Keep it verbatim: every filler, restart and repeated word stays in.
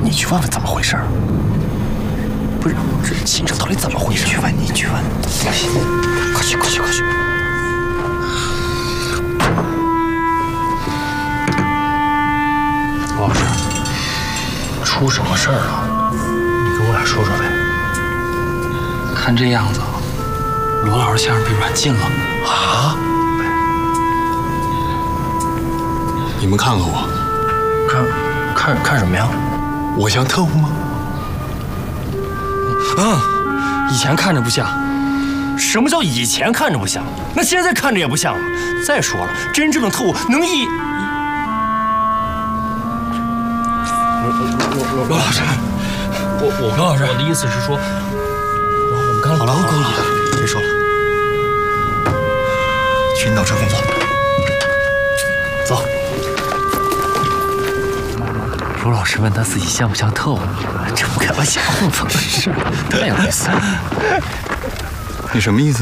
你去问问怎么回事。不是，这秦城到底怎么回事？你去问，你去问。快去，快去，快去！罗老师，出什么事儿了？你跟我俩说说呗。看这样子，罗老师先生被软禁了。啊？ 你们看看我， 看，看看什么呀？ 我像特务吗？ 嗯，以前看着不像。什么叫以前看着不像？那现在看着也不像啊！再说了，真正的特务能一……罗罗老师，我我罗老师，我的意思是说，我们刚好了， 不故意的，别说了，去引导车工作。走。 罗老师问他自己像不像特务，这不开玩笑吗？是，太有意思了。 你什么意思？